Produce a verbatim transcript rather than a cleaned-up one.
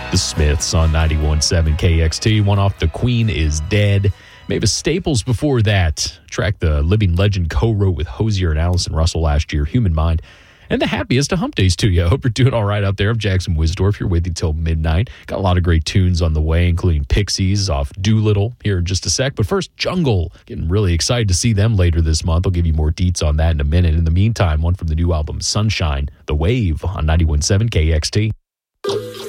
The Smiths on ninety-one point seven K X T. One off The Queen is Dead. Mavis Staples before that. Track the living legend co-wrote with Hozier and Allison Russell last year, Human Mind. And the happiest of hump days to you. I hope you're doing all right out there. I'm Jackson Wisdorf. You're with you till midnight. Got a lot of great tunes on the way, including Pixies off Doolittle here in just a sec. But first, Jungle. Getting really excited to see them later this month. I'll give you more deets on that in a minute. In the meantime, one from the new album, Sunshine, The Wave on ninety-one point seven K X T.